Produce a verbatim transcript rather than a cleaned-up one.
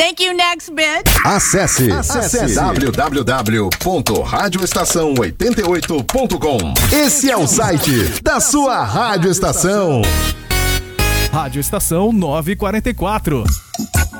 Thank you, next bitch. Acesse, acesse w w w ponto rádio estação oitenta e oito ponto com. Esse é o site da sua Rádio Estação. Rádio Estação novecentos e quarenta e quatro.